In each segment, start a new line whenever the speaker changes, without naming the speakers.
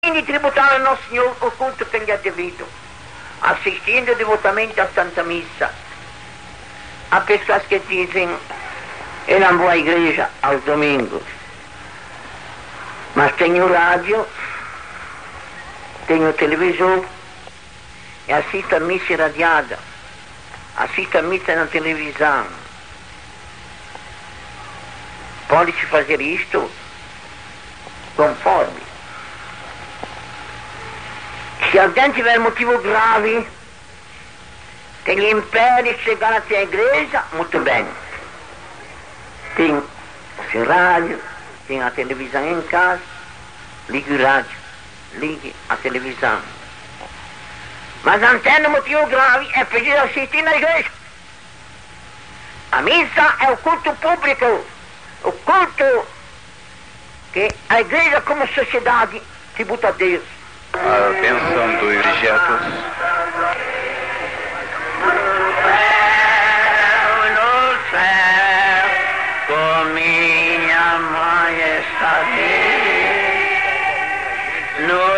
di tributare al nostro Signore il culto che gli è devuto, assistendo devotamente a Santa Missa, a pessoas que dizem eu não vou à igreja aos domingos, mas tenho rádio, tenho televisor e assisto a missa radiada, assisto a missa na televisão. Pode-se fazer isto conforme. Se alguém tiver motivo grave que lhe impede chegar até a igreja, muito bem. Tem o seu rádio, tem a televisão em casa, ligue o rádio, ligue a televisão. Mas não tendo motivo grave, é preciso assistir na igreja. A missa é o culto público, o culto que a igreja como sociedade tributa a Deus.
A bênção dos objetos.
No céu, com minha majestade, no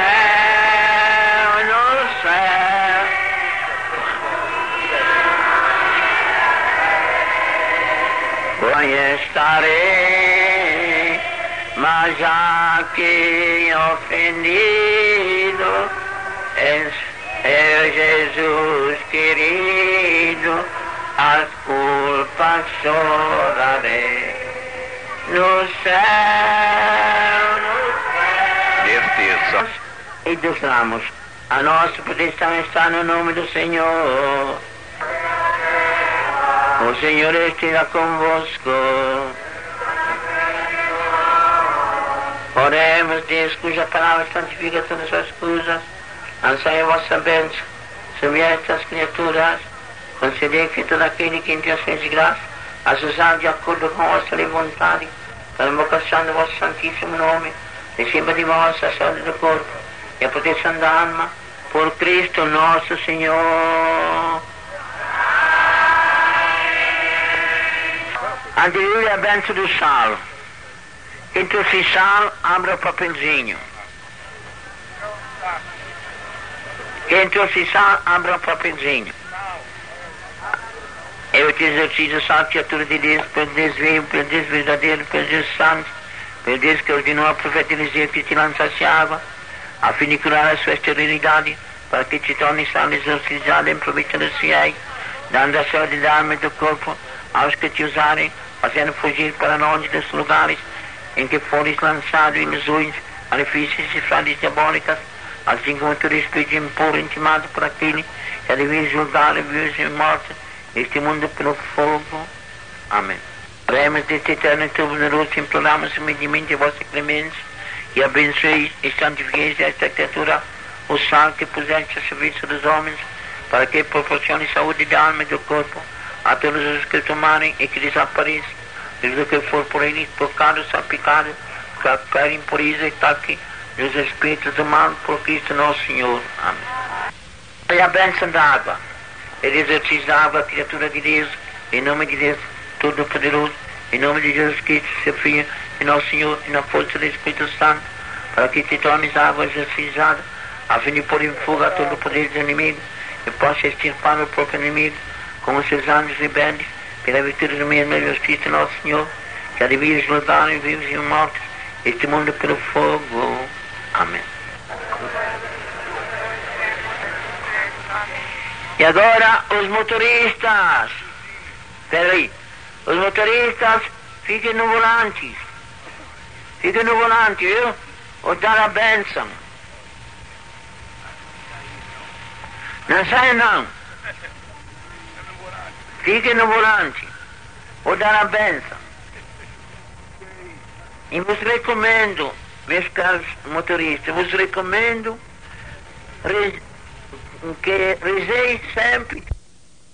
céu, estarei, mas já que ofendido é Jesus querido, as culpas chorarei no céu,
Destes
e dos ramos. A nossa proteção está no nome do Senhor. O Senhor esteja convosco. Oremos, Deus, cuja palavra santifica todas as coisas. Ansai a vossa bênção sobre estas criaturas. Concedei que todo aquele que em Deus fez graça, as usar de acordo com a vossa vontade, para a invocação do vosso santíssimo nome, receba de vós a saúde do corpo e a proteção da alma, por Cristo nosso Senhor. Aderiu a bênção do sal. Quem trouxe sal, abra o papelzinho. Quem trouxe sal, abra o papelzinho. Eu te exercito sal, criatura de Deus, pelo Deus vivo, pelo Deus verdadeiro, pelo Deus santo, pelo Deus que ordenou ao profeta Eliseu que te lançasse água, a fim de curar a sua esterilidade, para que te torne sal exorcizado em proveito dos fiéis, dando a saúde da alma e do corpo aos que te usarem, fazendo fugir para longe dos lugares em que fores lançado ilusões, malefícios e frases diabólicas, assim como todo espírito impuro intimado por aquele que devia julgar vivos e mortos este mundo pelo fogo. Amém. Oremos deste eterno e todo-poderoso, imploramos humildemente a vossa clemência e abençoeis e santifiqueis esta criatura, o sal que puseste a serviço dos homens, para que proporcione saúde da alma e do corpo a todos os que tomarem e que desapareçam, desde que for por eles tocado, salpicado, qualquer impureza e ataque dos espíritos do mal, por Cristo nosso Senhor. Amém. E a bênção da água. Ele exercício da água, criatura de Deus, em nome de Deus Todo-Poderoso, em nome de Jesus Cristo, seu Filho, e nosso Senhor, e na força do Espírito Santo, para que te tornes água exercizada, a fim de pôr em fuga todo o poder dos inimigos, e possa extirpar o próprio inimigo, com os seus anjos rebeldes, pela virtude do mesmo Justiça nosso Senhor, que há de vir julgar em vivos e mortos, este mundo pelo fogo. Amém. E agora os motoristas. Espera aí. Os motoristas fiquem no volante. Fiquem no volante, viu? Vou dar a bênção. Não sai não. Fiquem no volante. Vou dar a bênção. E vos recomendo, meus caros motoristas, vos recomendo que rezeis sempre